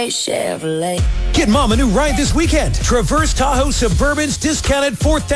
Chevrolet. Get Mom a new ride this weekend. Traverse Tahoe Suburban's discounted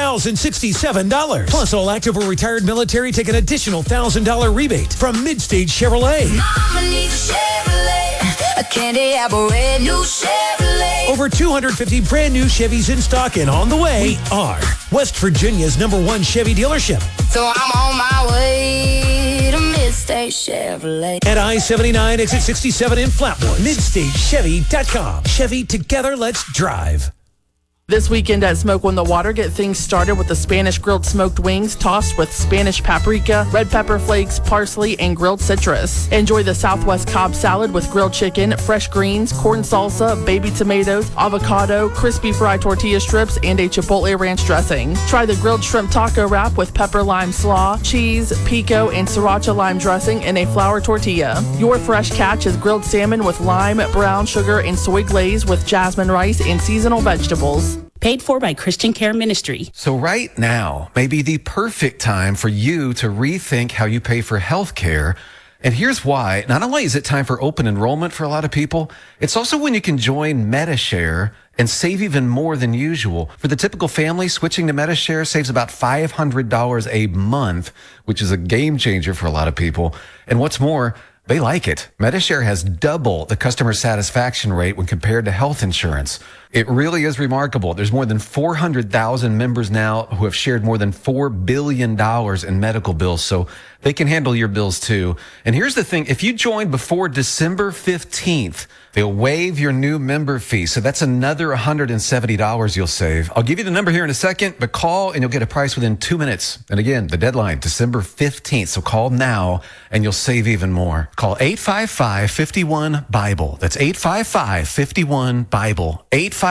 $4,067. Plus, all active or retired military take an additional $1,000 rebate from Midstage Chevrolet. Mama needs a Chevrolet, a candy apple red new Chevrolet. Over 250 brand new Chevys in stock and on the way are West Virginia's #1 Chevy dealership. So I'm on my way to Midstage Chevrolet. At I-79, exit 67 in Flatbush. MidstageChevy.com. Chevy, together, let's drive. This weekend at Smoke on the Water, get things started with the Spanish grilled smoked wings tossed with Spanish paprika, red pepper flakes, parsley, and grilled citrus. Enjoy the Southwest Cobb salad with grilled chicken, fresh greens, corn salsa, baby tomatoes, avocado, crispy fried tortilla strips, and a Chipotle ranch dressing. Try the grilled shrimp taco wrap with pepper lime slaw, cheese, pico, and sriracha lime dressing in a flour tortilla. Your fresh catch is grilled salmon with lime, brown sugar, and soy glaze with jasmine rice and seasonal vegetables. Paid for by Christian Care Ministry. So right now may be the perfect time for you to rethink how you pay for health care. And here's why. Not only is it time for open enrollment for a lot of people, it's also when you can join MediShare and save even more than usual. For the typical family, switching to MediShare saves about $500 a month, which is a game changer for a lot of people. And what's more, they like it. MediShare has double the customer satisfaction rate when compared to health insurance. It really is remarkable. There's more than 400,000 members now who have shared more than $4 billion in medical bills, so they can handle your bills too. And here's the thing. If you join before December 15th, they'll waive your new member fee. So that's another $170 you'll save. I'll give you the number here in a second, but call and you'll get a price within 2 minutes. And again, the deadline, December 15th. So call now and you'll save even more. Call 855-51-BIBLE. That's 855-51-BIBLE.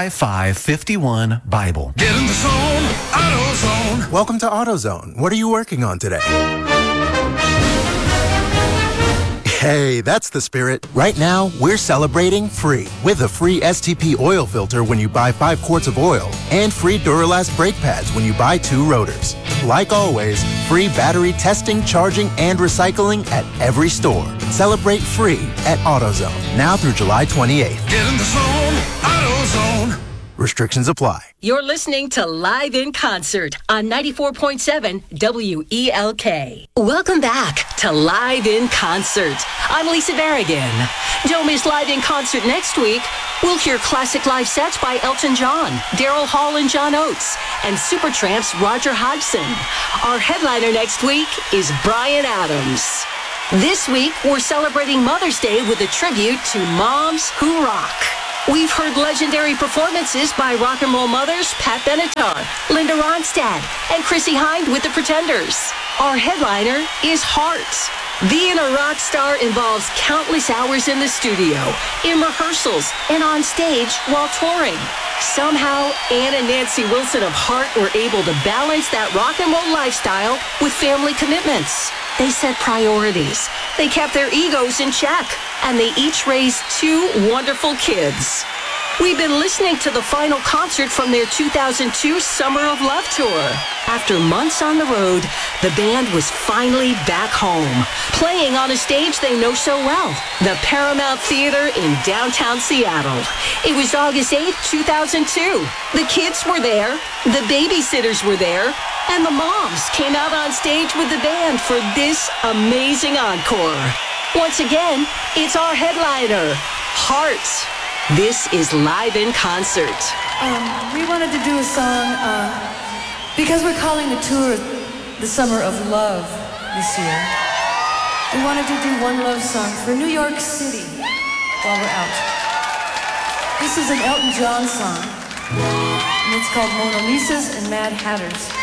855-51-BIBLE. Get in the zone, AutoZone. Welcome to AutoZone. What are you working on today? Hey, that's the spirit. Right now, we're celebrating free with a free STP oil filter when you buy 5 quarts of oil and free Duralast brake pads when you buy 2 rotors. Like always, free battery testing, charging, and recycling at every store. Celebrate free at AutoZone, now through July 28th. Get in the zone, AutoZone. Restrictions apply. You're listening to Live in Concert on 94.7 WELK. Welcome back to Live in Concert. I'm Lisa Barrigan. Don't miss Live in Concert next week. We'll hear classic live sets by Elton John, Daryl Hall and John Oates, and Supertramp's Roger Hodgson. Our headliner next week is Bryan Adams. This week, we're celebrating Mother's Day with a tribute to moms who rock. We've heard legendary performances by rock and roll mothers Pat Benatar, Linda Ronstadt, and Chrissie Hynde with the Pretenders. Our headliner is Heart. Being a rock star involves countless hours in the studio, in rehearsals, and on stage while touring. Somehow, Ann and Nancy Wilson of Heart were able to balance that rock and roll lifestyle with family commitments. They set priorities. They kept their egos in check, and they each raised 2 wonderful kids. We've been listening to the final concert from their 2002 Summer of Love tour. After months on the road, the band was finally back home, playing on a stage they know so well, the Paramount Theater in downtown Seattle. It was August 8th, 2002. The kids were there, the babysitters were there, and the moms came out on stage with the band for this amazing encore. Once again, it's our headliner, Heart. This is Live in Concert. We wanted to do a song because we're calling the tour the Summer of Love this year. We wanted to do one love song for New York City while we're out. This is an Elton John song, and it's called Mona Lisas and Mad Hatters.